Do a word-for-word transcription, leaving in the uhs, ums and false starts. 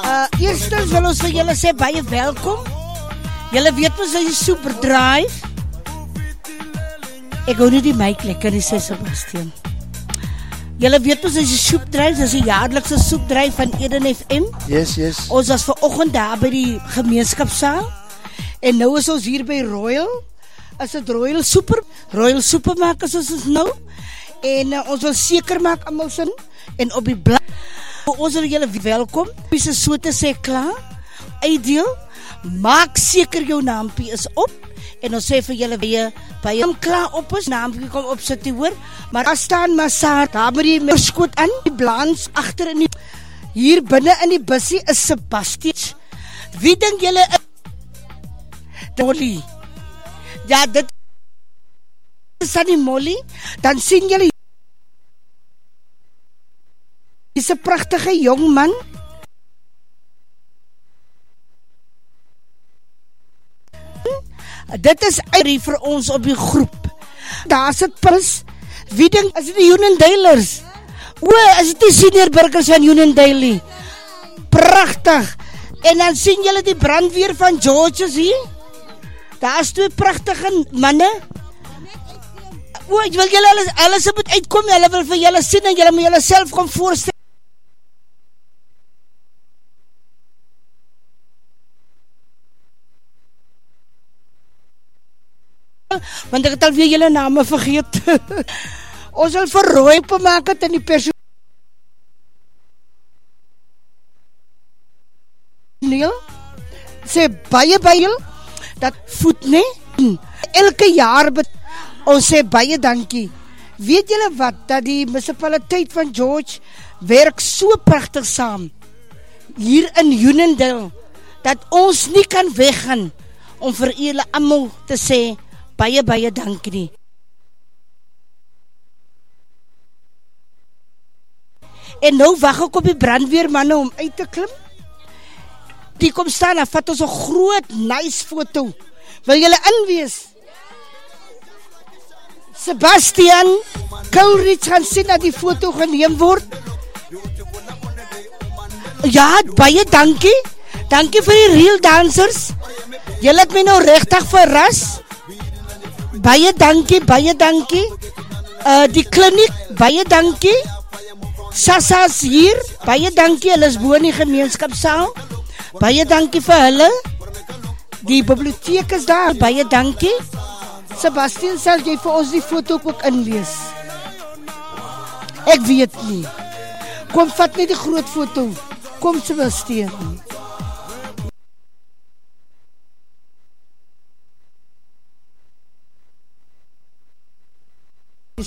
Uh, eerstens wil ons vir julle sê baie welkom. Julle weet mos dat jy super drive. Ek hou nie die mic lekker nie, sê Sebastian. Julle weet mos as jy soep dryf, dis die jaarlikse soep dryf van Eden F M. Yes, yes. Ons was vanoggend daar by die gemeenskapsaal. En nou is ons hier by Royal. Is dit Royal Super? Royal Supermarket is ons nou. En uh, ons wil seker maak almal sin. En op die blad. Ons wil julle welkom. Wie se so te sê klaar? Uitdeel. Maak seker jou naampie is op. En ons sê vir julle baie, baie om klaar op is, naampie kom op sit die hoor, maar daar staan Massaar, daar met die verskoot aan, die blaans achter in die, hier binnen in die bussie is Sebastian. Wie denk julle is Molly? Ja, dit is aan die Molly, dan sien julle hier is een prachtige jong man. Dit is eirie vir ons op die groep. Daar is het pris. Wie denk, is dit die Uniondailers? O, is dit die senior burgers van Uniondale? Prachtig. En dan sien julle die brandweer van George's hier. Daar is twee prachtige manne. O, ek wil julle alles, alles moet uitkom. Julle wil vir julle sien en julle moet julle self kom voorstel. Want ek het alweer julle name vergeet. Ons wil vir Roy maak het in die personeel. Sê baie baie dat voet nie. Elke jaar bet, ons sê baie dankie. Weet julle wat, dat die municipaliteit van George werk so prachtig saam hier in Uniondail, dat ons nie kan weggaan om vir julle almal te sê baie, baie dankie nie. En nou wacht ek op die brandweermanne om uit te klim. Die kom staan en vat ons een groot, nice foto. Wil julle inwees? Sebastian Coleridge gaan sien dat die foto geneem word. Ja, baie dankie. Dankie vir die real dancers. Julle het my nou rechtig verras. Baie dankie, baie dankie. Uh, die kliniek, baie dankie. Sassa's hier, baie dankie. Hulle is bo in die gemeenskapsaal. Baie dankie vir hulle. Die bibliotheek is daar, baie dankie. Sebastian, sal jy vir ons die foto ook inlees? Ek weet nie. Kom, vat nie die groot foto. Kom, Sebastian.